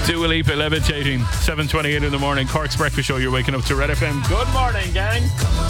Dua Lipa, Levitating. 7:28 in the morning. Cork's Breakfast Show. You're waking up to Red FM. Good morning, gang.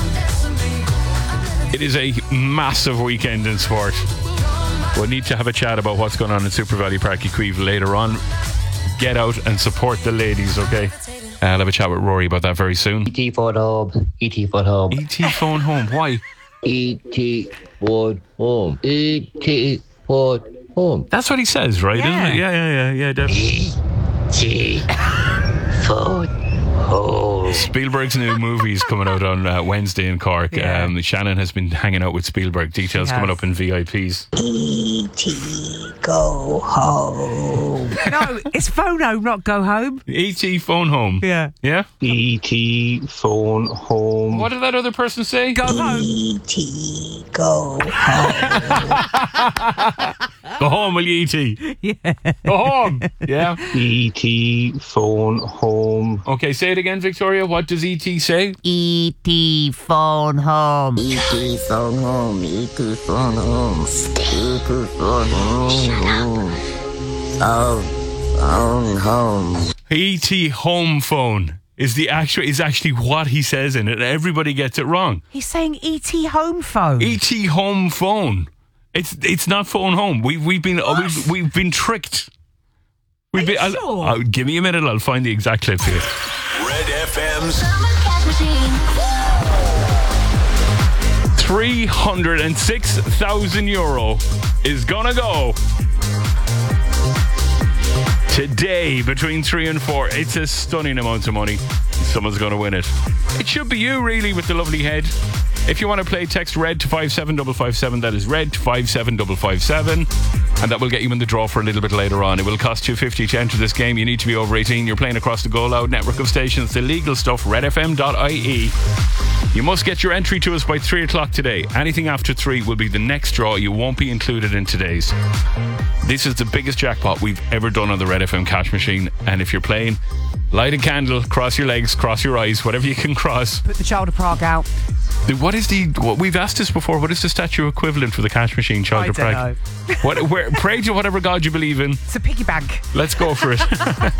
It is a massive weekend in sport. We'll need to have a chat about what's going on in Super Valley Park Equive later on. Get out and support the ladies, okay? I'll have a chat with Rory about that very soon. E.T. phone home. E.T. phone home. E.T. phone home. Why? E.T. phone home. E.T. phone home. That's what he says, right? Yeah. Isn't it? Yeah, definitely. E.T. phone home. Spielberg's new movie is coming out on Wednesday in Cork. Yeah. Shannon has been hanging out with Spielberg. Details coming up in VIPs. E.T. go home. No, it's phone home, not go home. E.T. phone home. Yeah. Yeah? E.T. phone home. What did that other person say? Go home. E.T. go home. Go home, will you, E.T.? Yeah. Go home. Yeah. E.T. phone home. Okay, say it again, Victoria. What does E.T. say? E.T. phone home. E.T. phone home. E.T. phone home. E.T. phone home. Phone home. E.T. home phone is actually what he says in it. Everybody gets it wrong. He's saying E.T. home phone. E.T. home phone. It's not phone home. We've been tricked. Sure? Give me a minute. I'll find the exact clip for you. Red FM's 306,000 euro is gonna go today between 3 and 4. It's a stunning amount of money. Someone's gonna win it. It should be you, really, with the lovely head. If you want to play, text RED to 57557. That is RED to 57557. And that will get you in the draw for a little bit later on. It will cost you 50 to enter this game. You need to be over 18. You're playing across the Go Loud network of stations. The legal stuff, redfm.ie. You must get your entry to us by 3 o'clock today. Anything after 3 will be the next draw. You won't be included in today's. This is the biggest jackpot we've ever done on the Red FM cash machine. And if you're playing, light a candle, cross your legs, cross your eyes, whatever you can cross. Put the Child of Prague out. We've asked this before, what is the statue equivalent for the cash machine, Child of Prague? Pray to whatever God you believe in. It's a piggy bank. Let's go for it.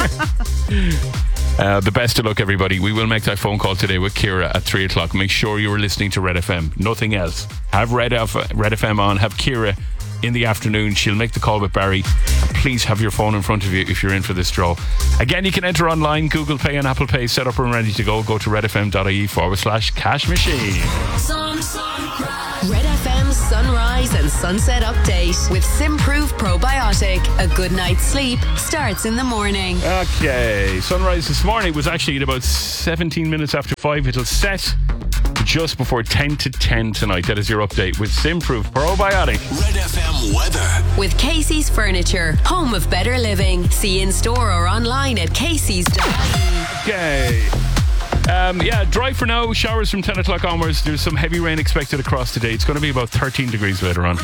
The best of luck, everybody. We will make that phone call today with Ciara at 3 o'clock. Make sure you are listening to Red FM. Nothing else. Have Red FM on. Have Ciara in the afternoon. She'll make the call with Barry. Please have your phone in front of you if you're in for this draw. Again, you can enter online, Google Pay and Apple Pay, set up and ready to go. Go to redfm.ie/cash machine. Red FM's Sunrise and Sunset Update with Simprove Probiotic. A good night's sleep starts in the morning. Okay, sunrise this morning was actually at about 17 minutes after 5. It'll set just before 10 to 10 tonight. That is your update with Simprove Probiotic. Red FM weather. With Casey's Furniture, home of better living. See in store or online at Casey's.ie. Okay. Dry for now. Showers from 10 o'clock onwards. There's some heavy rain expected across today. It's going to be about 13 degrees later on.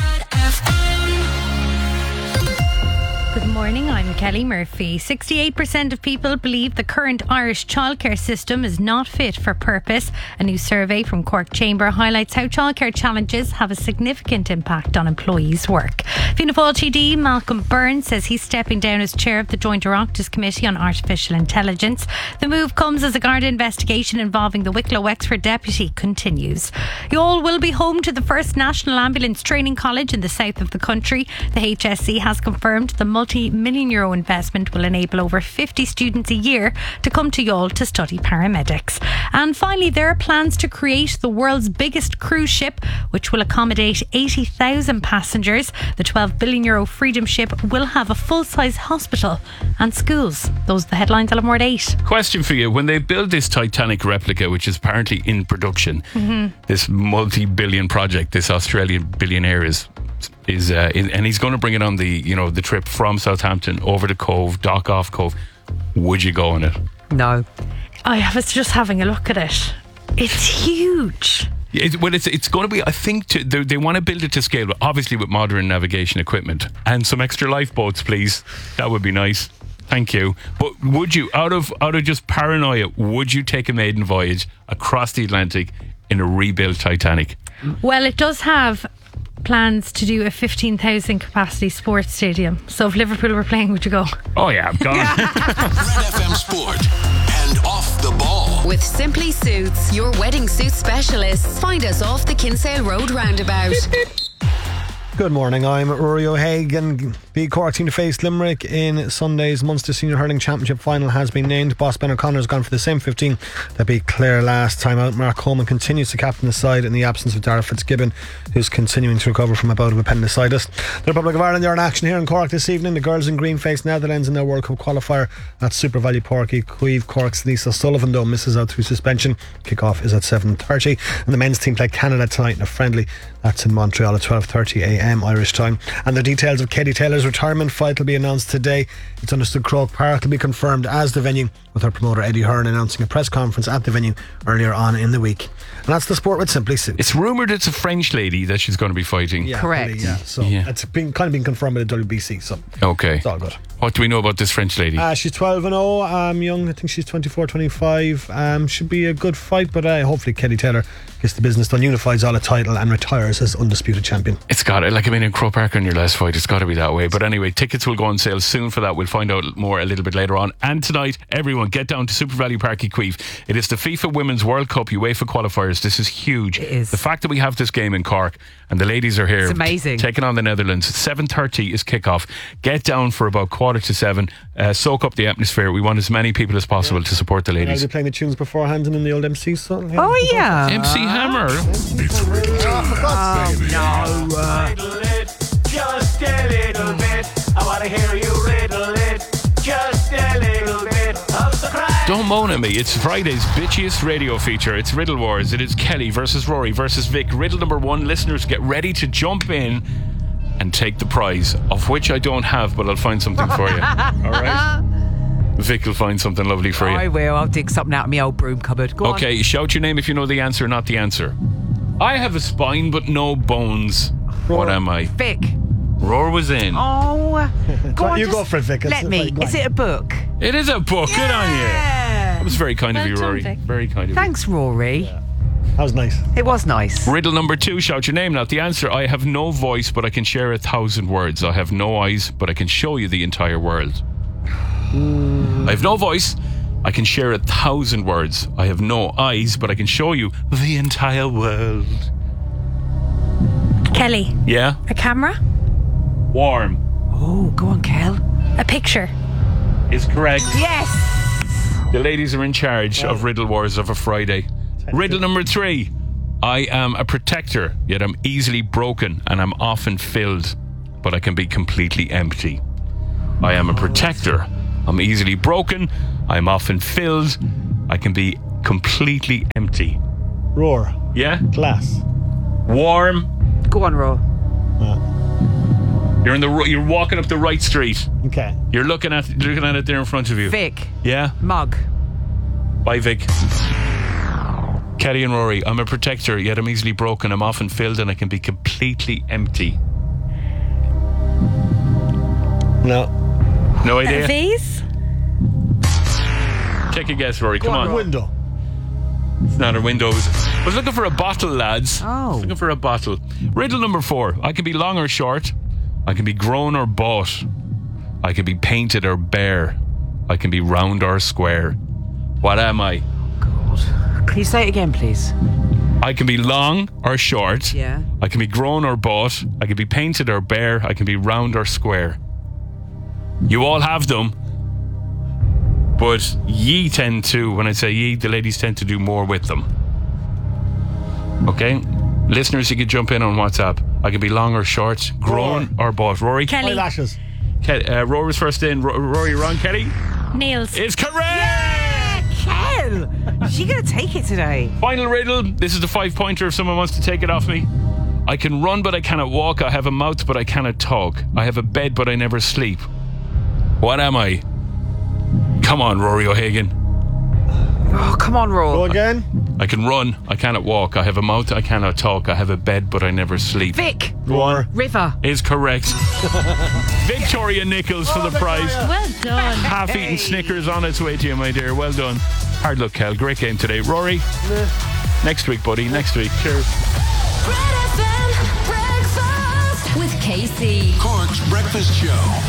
Good morning, I'm Kelly Murphy. 68% of people believe the current Irish childcare system is not fit for purpose. A new survey from Cork Chamber highlights how childcare challenges have a significant impact on employees' work. Fianna Fáil TD Malcolm Byrne says he's stepping down as chair of the Joint Oireachtas Committee on Artificial Intelligence. The move comes as a Garda investigation involving the Wicklow Wexford deputy continues. Youghal will be home to the first National Ambulance Training College in the south of the country. The HSC has confirmed the multi-million euro investment will enable over 50 students a year to come to Youghal to study paramedics. And finally, there are plans to create the world's biggest cruise ship, which will accommodate 80,000 passengers. The 12 billion euro Freedom ship will have a full-size hospital and schools. Those are the headlines. I'll have more at 8. Question for you. When they build this Titanic replica, which is apparently in production, this multi-billion project, this Australian billionaire is and he's going to bring it on the trip from Southampton over to Cove, dock off Cove. Would you go on it? No. I was just having a look at it. It's huge. It's going to be, I think, they want to build it to scale, but obviously with modern navigation equipment and some extra lifeboats, please. That would be nice. Thank you. But would you, out of just paranoia, would you take a maiden voyage across the Atlantic in a rebuilt Titanic? Well, it does have plans to do a 15,000 capacity sports stadium. So if Liverpool were playing, would you go? Oh yeah, I'm gone. Red FM Sport and Off the Ball. With Simply Suits, your wedding suit specialists. Find us off the Kinsale Road roundabout. Good morning, I'm Rory O'Hagan. The Cork team to face Limerick in Sunday's Munster Senior Hurling Championship final has been named. Boss Ben O'Connor has gone for the same 15 that beat Clare last time out. Mark Coleman continues to captain the side in the absence of Darragh Fitzgibbon, who's continuing to recover from a bout of appendicitis. The Republic of Ireland are in action here in Cork this evening. The girls in green face Netherlands in their World Cup qualifier at Super Value Porky Cueve. Cork's Lisa Sullivan though misses out through suspension. Kick-off is at 7:30, and the men's team play Canada tonight in a friendly. That's in Montreal at 12:30am Irish time. And the details of Katie Taylor's retirement fight will be announced today. It's understood Croke Park will be confirmed as the venue, with her promoter Eddie Hearn announcing a press conference at the venue earlier on in the week. And that's the sport with Simply Suits. It's rumoured it's a French lady that she's going to be fighting. Yeah, Correct. really, yeah. So Yeah. it's been confirmed by the WBC. So Okay. it's all good. What do we know about this French lady? She's 12-0. Young. I think she's 24, 25. Should be a good fight, but hopefully Katie Taylor gets the business done, unifies all a title, and retires as undisputed champion. It's got it. Like, I mean, in Croke Park in your last fight, it's got to be that way. But anyway, tickets will go on sale soon for that. We'll find out more a little bit later on. And tonight, everyone, get down to Super Value Park Cueve. It is the FIFA Women's World Cup UEFA qualifiers. This is huge. It is. The fact that we have this game in Cork and the ladies are here. It's amazing. Taking on the Netherlands. 7:30 is kickoff. Get down for about 6:45. Soak up the atmosphere. We want as many people as possible to support the I'll ladies. be playing the tunes beforehand and in the old MC song. Oh, yeah. MC Hammer. It's riddle. Riddle it, just a little bit. I want to hear you riddle it, just a little bit of the cry. Don't moan at me. It's Friday's bitchiest radio feature. It's Riddle Wars. It is Kelly versus Rory versus Vic. Riddle number 1. Listeners, get ready to jump in and take the prize, of which I don't have, but I'll find something for you. All right? Vic will find something lovely for you. I will. I'll dig something out of my old broom cupboard. Go on. Okay, shout your name if you know the answer, not the answer. I have a spine but no bones. What am I? Vic. Roar was in. Oh. Go on, You just go for it, Vic. It's Let me. like- Is it a book? It is a book. Good on you. That was very kind of Well you, done, Rory. Vic. Very kind of you. Thanks, Rory. That was nice. It was nice. Riddle number 2, shout your name, not the answer. I have no voice, but I can share 1,000 words. I have no eyes, but I can show you the entire world. I have no voice. I can share 1,000 words. I have no eyes, but I can show you the entire world. Kelly, Yeah? a camera? Warm Oh, go on, Kel. A picture? is correct. Yes. The ladies are in charge of Riddle Wars of a Friday. Riddle number 3. I am a protector, yet I'm easily broken and I'm often filled, but I can be completely empty. I am a protector. I'm easily broken. I'm often filled. I can be completely empty. Roar. Yeah? Glass. Warm. Go on, Ro. You're walking up the right street. Okay. You're looking at it there in front of you. Vic. Yeah? Mug. Bye, Vic. Kelly and Rory, I'm a protector, yet I'm easily broken. I'm often filled and I can be completely empty. No. No A idea? vase? Take a guess, Rory. Come on. Window. It's not a window. I was looking for a bottle, lads. I was Oh. looking for a bottle. Riddle number 4. I can be long or short. I can be grown or bought. I can be painted or bare. I can be round or square. What am I? Can you say it again, please? I can be long or short. Yeah. I can be grown or bought. I can be painted or bare. I can be round or square. You all have them. But ye tend to, when I say ye, the ladies tend to do more with them. Okay? Listeners, you can jump in on WhatsApp. I can be long or short, grown or bought. Rory? Kelly. Eyelashes. Rory's first in. Rory, you're on, Kelly? Nails. It's correct! Kel! Is she going to take it today? Final riddle. This is the 5-pointer if someone wants to take it off me. I can run, but I cannot walk. I have a mouth, but I cannot talk. I have a bed, but I never sleep. What am I? Come on, Rory O'Hagan. Oh, come on, Ro. Go again. I can run. I cannot walk. I have a mouth. I cannot talk. I have a bed, but I never sleep. Vic. Roar. River. Is correct. Victoria Nichols for the prize. Well done. Half-eaten Snickers on its way to you, my dear. Well done. Hard luck, Kel. Great game today. Rory, next week, buddy. Next week. Cheers. Red FM breakfast. KC. Cork's Breakfast Show.